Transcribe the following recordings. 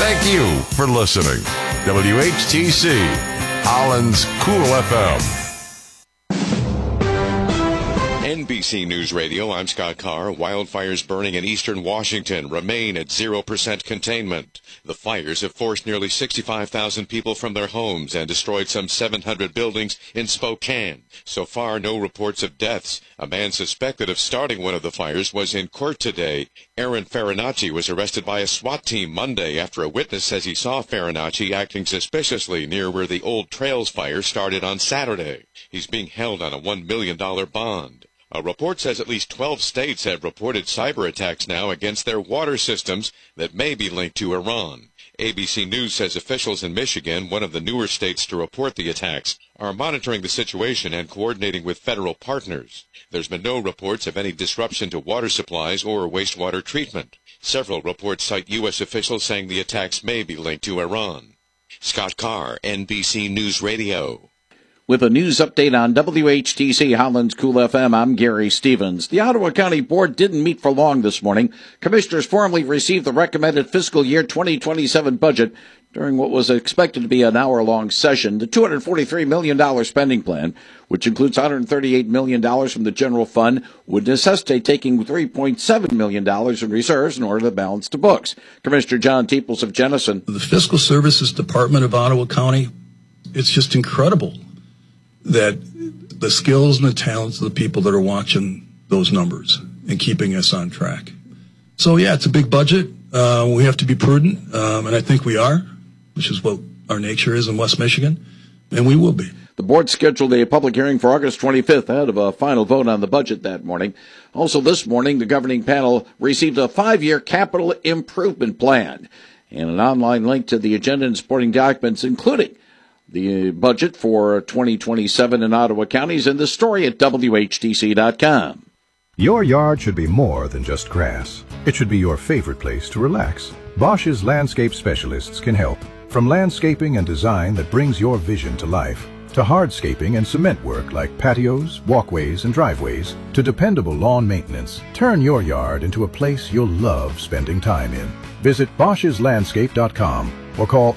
Thank you for listening. WHTC, Holland's Cool FM. NBC News Radio, I'm Scott Carr. Wildfires burning in eastern Washington remain at 0% containment. The fires have forced nearly 65,000 people from their homes and destroyed some 700 buildings in Spokane. So far, no reports of deaths. A man suspected of starting one of the fires was in court today. Aaron Farinacci was arrested by a SWAT team Monday after a witness says he saw Farinacci acting suspiciously near where the Old Trails fire started on Saturday. He's being held on a $1 million bond. A report says at least 12 states have reported cyber attacks now against their water systems that may be linked to Iran. ABC News says officials in Michigan, one of the newer states to report the attacks, are monitoring the situation and coordinating with federal partners. There's been no reports of any disruption to water supplies or wastewater treatment. Several reports cite U.S. officials saying the attacks may be linked to Iran. Scott Carr, NBC News Radio. With a news update on WHTC Holland's Cool FM, I'm Gary Stevens. The Ottawa County Board didn't meet for long this morning. Commissioners formally received the recommended fiscal year 2027 budget during what was expected to be an hour-long session. The $243 million spending plan, which includes $138 million from the general fund, would necessitate taking $3.7 million in reserves in order to balance the books. Commissioner John Teeples of Jenison. The Fiscal Services Department of Ottawa County, it's just incredible that the skills and the talents of the people that are watching those numbers and keeping us on track. So, yeah, it's a big budget. We have to be prudent, and I think we are, which is what our nature is in West Michigan, and we will be. The board scheduled a public hearing for August 25th ahead of a final vote on the budget that morning. Also this morning, the governing panel received a 5-year capital improvement plan and an online link to the agenda and supporting documents, including the budget for 2027 in Ottawa counties, and the story at WHTC.com. Your yard should be more than just grass. It should be your favorite place to relax. Bosch's landscape specialists can help. From landscaping and design that brings your vision to life, to hardscaping and cement work like patios, walkways, and driveways, to dependable lawn maintenance, turn your yard into a place you'll love spending time in. Visit Bosch'sLandscape.com or call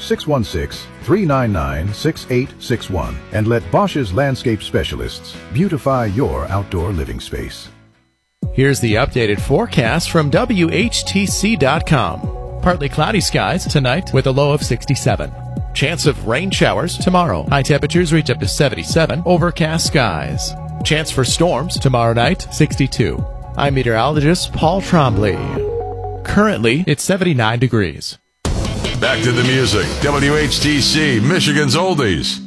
616-399-6861 and let Bosch's Landscape Specialists beautify your outdoor living space. Here's the updated forecast from WHTC.com. Partly cloudy skies tonight with a low of 67. Chance of rain showers tomorrow. High temperatures reach up to 77. Overcast skies. Chance for storms tomorrow night, 62. I'm meteorologist Paul Trombley. Currently, it's 79 degrees. Back to the music. WHTC, Michigan's Oldies.